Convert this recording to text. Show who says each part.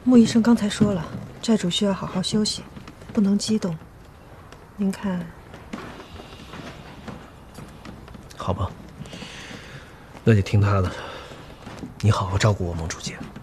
Speaker 1: 穆医生刚才说了，债主需要好好休息，不能激动。您看，
Speaker 2: 好吧，那就听他的。你好好照顾我，孟主姐。